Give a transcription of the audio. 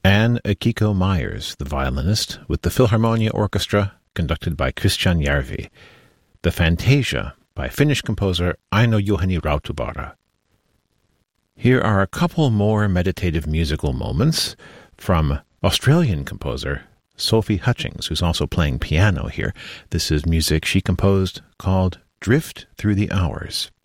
Anne Akiko Myers, the violinist, with the Philharmonia Orchestra, conducted by Christian Järvi. The Fantasia, by Finnish composer Aino-Juhani Rautavaara. Here are a couple more meditative musical moments from Australian composer Sophie Hutchings, who's also playing piano here. This is music she composed called Drift Through the Hours.